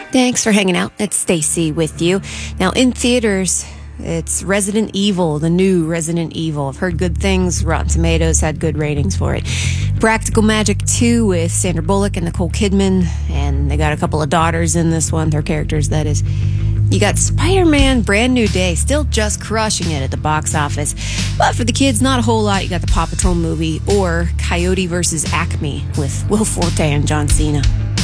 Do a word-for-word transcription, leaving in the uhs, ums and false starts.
Thanks for hanging out. It's Stacy with you. Now, in theaters, it's Resident Evil, the new Resident Evil. I've heard good things. Rotten Tomatoes had good ratings for it. Practical Magic two with Sandra Bullock and Nicole Kidman, and they got a couple of daughters in this one, their characters, that is. You got Spider-Man Brand New Day, still just crushing it at the box office. But for the kids, not a whole lot. You got the Paw Patrol movie or Coyote versus Acme with Will Forte and John Cena.